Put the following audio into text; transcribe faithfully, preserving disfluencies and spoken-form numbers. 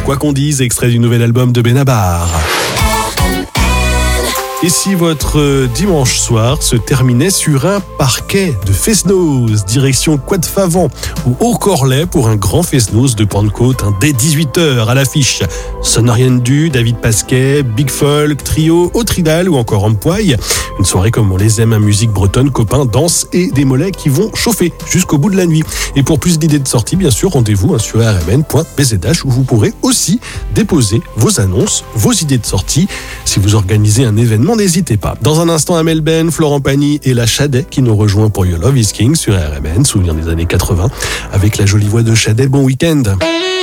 Quoi qu'on dise, extrait du nouvel album de Benabar. Et si votre dimanche soir se terminait sur un parquet de Fesnos, direction Quat'Favan ou Haut-Corlay pour un grand Fesnos de Pentecôte, hein, dès dix-huit heures à l'affiche. Sonorienne Du, David Pasquet, Big Folk, Trio, Autridal ou encore Ampoille. Une soirée comme on les aime, à musique bretonne, copains, danse et des mollets qui vont chauffer jusqu'au bout de la nuit. Et pour plus d'idées de sortie, bien sûr, rendez-vous hein, sur r m n point b z h où vous pourrez aussi déposer vos annonces, vos idées de sortie. Si vous organisez un événement, n'hésitez pas. Dans un instant, Amel Ben, Florent Pagny et la Chadet qui nous rejoint pour Your Love is King sur R M N, souvenir des années quatre-vingts, avec la jolie voix de Chadet. Bon week-end.